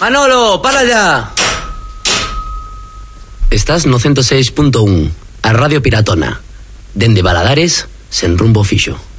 Manolo, para ya. Estás no 106.1, a Radio Piratona. Dende Baladares, sen rumbo fixo.